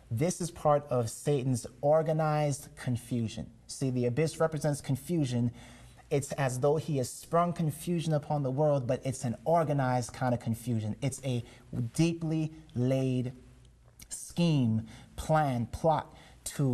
This is part of Satan's organized confusion. See, the abyss represents confusion. It's as though he has sprung confusion upon the world, but it's an organized kind of confusion. It's a deeply laid scheme, plan, plot